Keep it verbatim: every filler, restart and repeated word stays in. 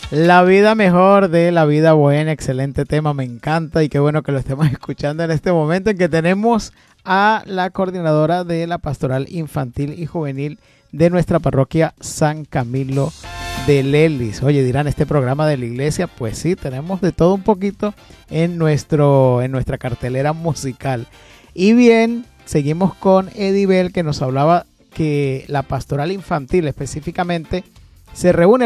La vida mejor de la vida buena, excelente tema, me encanta y qué bueno que lo estemos escuchando en este momento en que tenemos a la coordinadora de la Pastoral Infantil y Juvenil de nuestra parroquia San Camilo de Lelis. Oye, dirán, ¿este programa de la iglesia? Pues sí, tenemos de todo un poquito en, nuestro, en nuestra cartelera musical. Y bien, seguimos con Edibel, que nos hablaba que la Pastoral Infantil específicamente se reúne